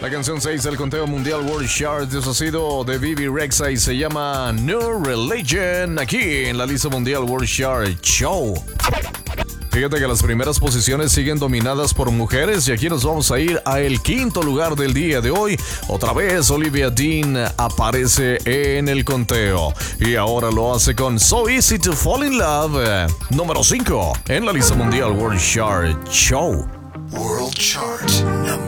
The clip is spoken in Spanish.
La canción 6 del conteo mundial World Chart, eso ha sido de Bibi Rexha y se llama New Religion, aquí en la lista mundial World Chart Show. Fíjate que las primeras posiciones siguen dominadas por mujeres y aquí nos vamos a ir a el quinto lugar del día de hoy. Otra vez Olivia Dean aparece en el conteo y ahora lo hace con So Easy to Fall in Love, número 5 en la lista mundial World Chart Show. World Chart